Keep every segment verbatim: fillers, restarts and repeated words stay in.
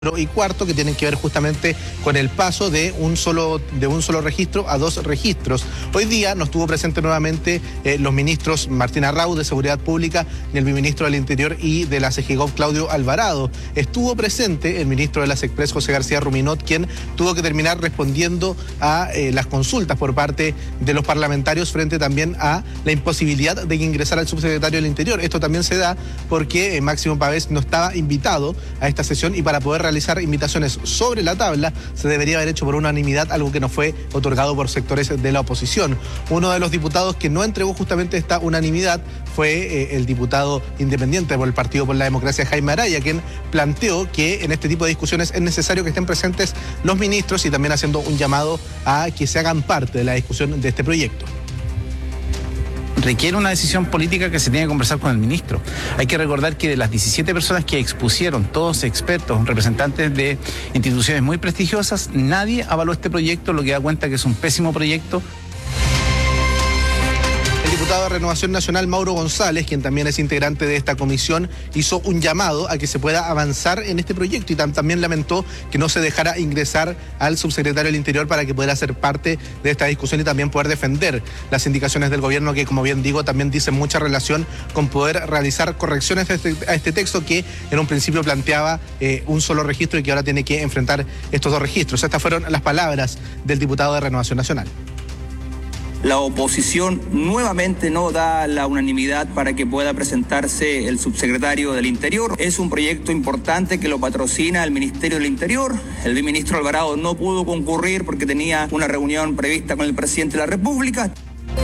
y cuarto, que tienen que ver justamente con el paso de un solo de un solo registro a dos registros. Hoy día no estuvo presente nuevamente eh, los ministros Martín Arrau de Seguridad Pública ni el ministro del Interior y de la CEGIGOV Claudio Alvarado. Estuvo presente el ministro de la SECPRES José García Ruminot, quien tuvo que terminar respondiendo a eh, las consultas por parte de los parlamentarios frente también a la imposibilidad de ingresar al subsecretario del Interior. Esto también se da porque eh, Máximo Pavés no estaba invitado a esta sesión, y para poder realizar invitaciones sobre la tabla se debería haber hecho por unanimidad, algo que no fue otorgado por sectores de la oposición. Uno de los diputados que no entregó justamente esta unanimidad fue eh, el diputado independiente por el Partido por la Democracia, Jaime Araya, quien planteó que en este tipo de discusiones es necesario que estén presentes los ministros, y también haciendo un llamado a que se hagan parte de la discusión de este proyecto. Requiere una decisión política que se tiene que conversar con el ministro. Hay que recordar que de las diecisiete personas que expusieron, todos expertos, representantes de instituciones muy prestigiosas, nadie avaló este proyecto, lo que da cuenta que es un pésimo proyecto. El diputado de Renovación Nacional, Mauro González, quien también es integrante de esta comisión, hizo un llamado a que se pueda avanzar en este proyecto, y también lamentó que no se dejara ingresar al subsecretario del Interior para que pudiera ser parte de esta discusión y también poder defender las indicaciones del gobierno, que, como bien digo, también dicen mucha relación con poder realizar correcciones a este, a este texto, que en un principio planteaba eh, un solo registro y que ahora tiene que enfrentar estos dos registros. Estas fueron las palabras del diputado de Renovación Nacional. La oposición nuevamente no da la unanimidad para que pueda presentarse el subsecretario del Interior. Es un proyecto importante que lo patrocina el Ministerio del Interior. El ministro Alvarado no pudo concurrir porque tenía una reunión prevista con el presidente de la República.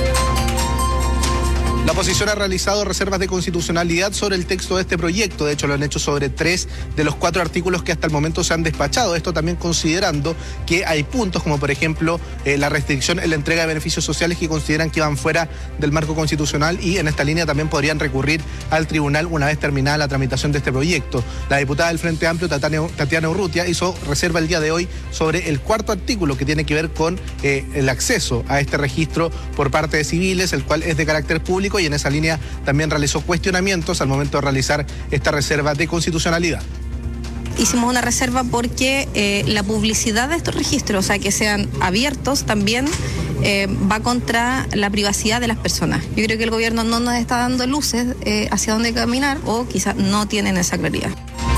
La oposición ha realizado reservas de constitucionalidad sobre el texto de este proyecto. De hecho, lo han hecho sobre tres de los cuatro artículos que hasta el momento se han despachado. Esto también considerando que hay puntos como, por ejemplo, eh, la restricción en la entrega de beneficios sociales que consideran que van fuera del marco constitucional, y en esta línea también podrían recurrir al tribunal una vez terminada la tramitación de este proyecto. La diputada del Frente Amplio, Tatiana Urrutia, hizo reserva el día de hoy sobre el cuarto artículo, que tiene que ver con eh, el acceso a este registro por parte de civiles, el cual es de carácter público, y en esa línea también realizó cuestionamientos al momento de realizar esta reserva de constitucionalidad. Hicimos una reserva porque eh, la publicidad de estos registros, o sea, que sean abiertos, también eh, va contra la privacidad de las personas. Yo creo que el gobierno no nos está dando luces eh, hacia dónde caminar, o quizás no tienen esa claridad.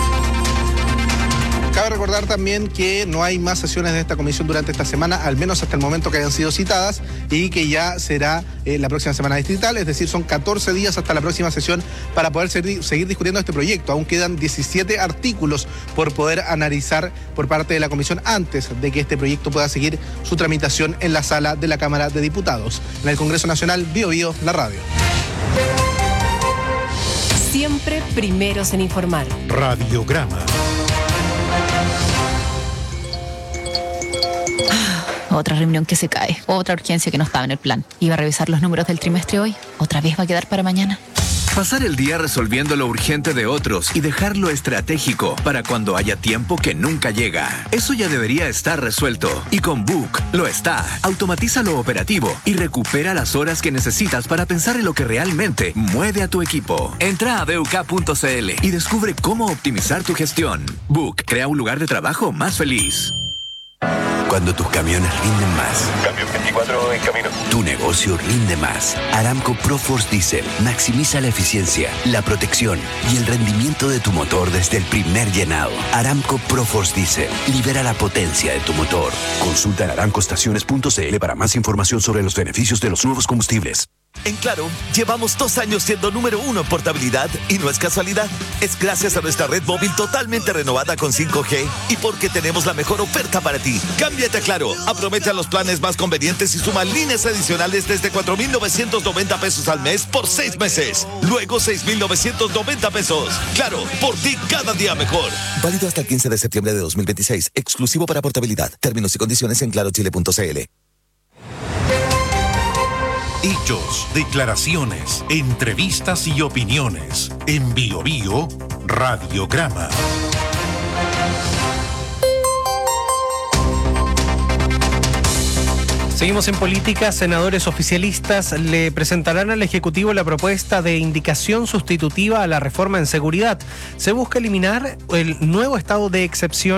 Cabe recordar también que no hay más sesiones de esta comisión durante esta semana, al menos hasta el momento que hayan sido citadas, y que ya será eh, la próxima semana distrital, es decir, son catorce días hasta la próxima sesión para poder seguir, seguir discutiendo este proyecto. Aún quedan diecisiete artículos por poder analizar por parte de la comisión antes de que este proyecto pueda seguir su tramitación en la sala de la Cámara de Diputados. En el Congreso Nacional, Bio Bio, la radio. Siempre primeros en informar. Radiograma. Otra reunión que se cae, otra urgencia que no estaba en el plan. Iba a revisar los números del trimestre hoy, otra vez va a quedar para mañana. Pasar el día resolviendo lo urgente de otros y dejar lo estratégico para cuando haya tiempo que nunca llega. Eso ya debería estar resuelto. Y con Book lo está. Automatiza lo operativo y recupera las horas que necesitas para pensar en lo que realmente mueve a tu equipo. Entra a b u k punto c l y descubre cómo optimizar tu gestión. Book crea un lugar de trabajo más feliz. Cuando tus camiones rinden más. Cambio veinticuatro en camino. Tu negocio rinde más. Aramco ProForce Diesel maximiza la eficiencia, la protección y el rendimiento de tu motor desde el primer llenado. Aramco ProForce Diesel libera la potencia de tu motor. Consulta en aramco estaciones punto c l para más información sobre los beneficios de los nuevos combustibles. En Claro, llevamos dos años siendo número uno en portabilidad, y no es casualidad. Es gracias a nuestra red móvil totalmente renovada con cinco G y porque tenemos la mejor oferta para ti. Cámbiate a Claro, aprovecha los planes más convenientes y suma líneas adicionales desde cuatro mil novecientos noventa pesos al mes por seis meses. Luego seis mil novecientos noventa pesos. Claro, por ti cada día mejor. Válido hasta el quince de septiembre de dos mil veintiséis. Exclusivo para portabilidad. Términos y condiciones en claro chile punto c l. Hechos, declaraciones, entrevistas y opiniones. En Bio Bio, Radiograma. Seguimos en política. Senadores oficialistas le presentarán al Ejecutivo la propuesta de indicación sustitutiva a la reforma en seguridad. Se busca eliminar el nuevo estado de excepción